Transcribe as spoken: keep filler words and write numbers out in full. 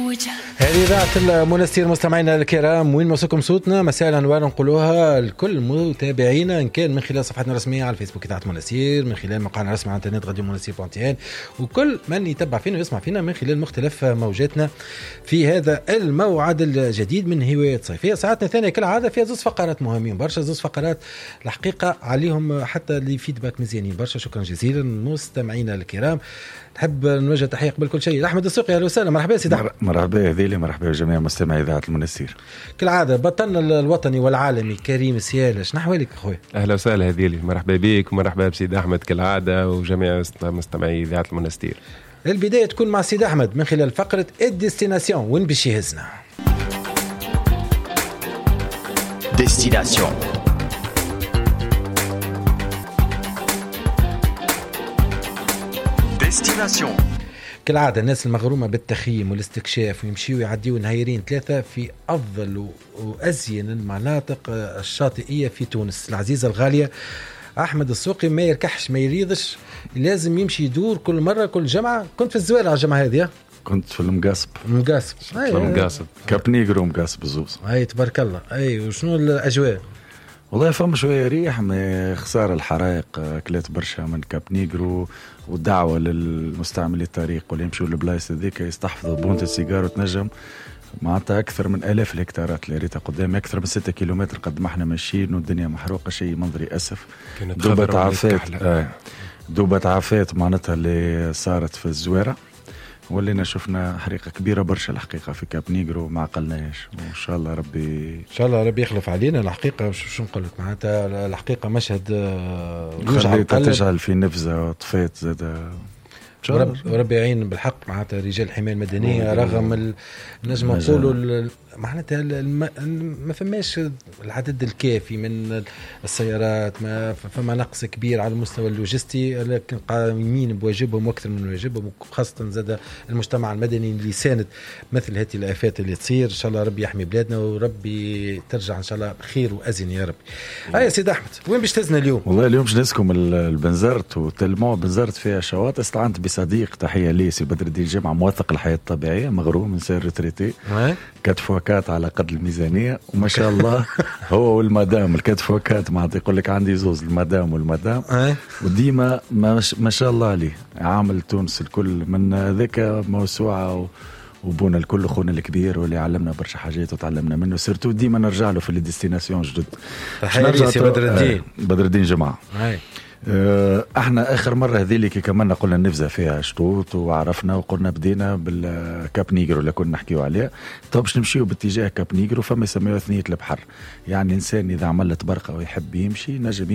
هذه إذاعة المنستير. مستمعينا الكرام، وين مسكم صوتنا مساء الأنوار نقولوها لكل متابعينا، إن كان من خلال صفحتنا الرسمية على الفيسبوك إذاعة المنستير، من خلال موقعنا الرسمي على الانترنت راديو منستير دوت ان، وكل من يتبع فينا ويسمع فينا من خلال مختلف موجاتنا في هذا الموعد الجديد من هواية صيفية. ساعتنا الثانية كالعادة فيها زوز فقرات مهمين برشا، زوز فقرات الحقيقة عليهم حتى اللي فيدباك مزيانين برشا. شكرا جزيلا مستمعينا الكرام. نحب نوجه تحية قبل كل شيء أحمد السوقي. أهلا وسهلا. مرحبا سيدي أحمد. مرحبا هذيلي، مرحبا جميع مستمعي إذاعة المنستير. كالعادة بطلنا الوطني والعالمي كريم السيالش، نحوالك أخوي؟ أهلا وسهلا هذيلي، مرحبا بيك ومرحبا بسيدي أحمد كالعادة وجميع مستمعي إذاعة المنستير. البداية تكون مع سيدي أحمد من خلال فقرة الديستيناسيون. وين باش يهزنا؟ ديستيناسيون ديستيناسيون كالعادة الناس المغرومة بالتخييم والاستكشاف ويمشيوا يعديوا نهايرين ثلاثة في أفضل وأزين المناطق الشاطئية في تونس العزيزة الغالية. أحمد السوقي ما يركحش ما يريضش، لازم يمشي يدور كل مرة كل جمعة. كنت في الزويرة على الجمعة هذه؟ كنت في المقاصب. المقاصب في المقاصب كابنيغرو مقاصب الزوز. أي تبارك الله. أي وشنو الأجواء؟ والله فما شوية ريح، ما خسارة الحرائق كلات برشا من كابنيغرو، والدعوة للمستعملي الطريق واللي يمشوا للبلايص هذيك يستحفظوا بونت السيجار وتنجم معناتها أكثر من آلاف الهكتارات اللي ريتها قدام، أكثر من ستة كيلومتر قد ما احنا ماشيين والدنيا محروقة. شيء منظري أسف. دوبة عافات آه. دوبة عافات معناتها اللي صارت في الزويرة، ولينا شفنا حريقة كبيرة برشا الحقيقة في كابنيغرو ما عقلناش. وإن شاء الله ربي إن شاء الله ربي يخلف علينا الحقيقة. شو نقول لك معناتها الحقيقة مشهد خليتها تجعل في نفزة وطفيت زاد. ورب وربي يعين بالحق معناتها رجال الحماية المدنية رغم النجم نقولوا معناتها ما فماش العدد الكافي من السيارات، ما فما نقص كبير على المستوى اللوجستي، لكن قائمين بواجبهم واكثر من واجبهم، وخاصة زاد المجتمع المدني اللي ساند مثل هذه الآفات اللي تصير. ان شاء الله ربي يحمي بلادنا وربي ترجع ان شاء الله بخير وأزين يا ربي. هاي يا سيد احمد، وين باش تزنا اليوم؟ والله اليوم باش نسكم البنزرت وتلمون بنزرت فيها شواطئ. استعنت بصديق تحية لي سي بدر الدين جمعة، موثق الحياة الطبيعية، مغروم من سير ريتريتي كات فوكات على قد الميزانية وما شاء الله. هو والمدام الكات فوكات معناتها يقول لك عندي زوز المدام والمدام وديما ما شاء الله عليه عامل تونس الكل من ذاك موسوعة وبونا الكل خونا الكبير واللي علمنا برشا حاجات وتعلمنا منه، سيرتو ديما نرجع له في الديستيناسيون جدد. تحية سي بدر الدين. بدر الدين جماعة. هاي. احنا اخر مره هذيلي كي كمان قلنا نفزه فيها شطوط وعرفنا وقلنا بدينا بالكابنيغرو اللي كنا نحكيو عليه. طب باش نمشيو باتجاه كابنيغرو، فما يسميوها ثنيه البحر، يعني انسان اذا عمل تبرقه ويحب يمشي نجم